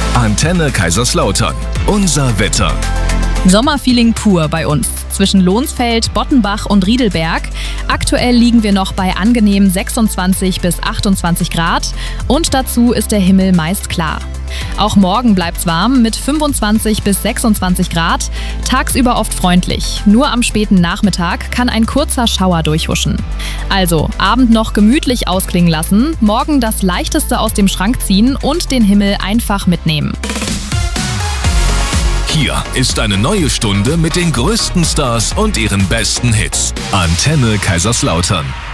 Antenne Kaiserslautern. Unser Wetter. Sommerfeeling pur bei uns. Zwischen Lohnsfeld, Bottenbach und Riedelberg. Aktuell liegen wir noch bei angenehmen 26 bis 28 Grad und dazu ist der Himmel meist klar. Auch morgen bleibt's warm mit 25 bis 26 Grad, tagsüber oft freundlich. Nur am späten Nachmittag kann ein kurzer Schauer durchhuschen. Also, Abend noch gemütlich ausklingen lassen, morgen das Leichteste aus dem Schrank ziehen und den Himmel einfach mitnehmen. Hier ist eine neue Stunde mit den größten Stars und ihren besten Hits. Antenne Kaiserslautern.